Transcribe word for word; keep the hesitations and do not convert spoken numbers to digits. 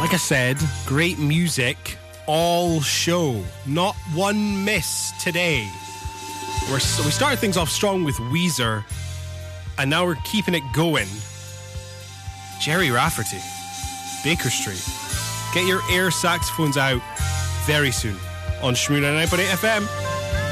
Like I said, great music all show. Not one miss today. We're, so we started things off strong with Weezer, and now we're keeping it going. Jerry Rafferty, Baker Street. Get your air saxophones out very soon on Shmoo ninety-nine point eight F M.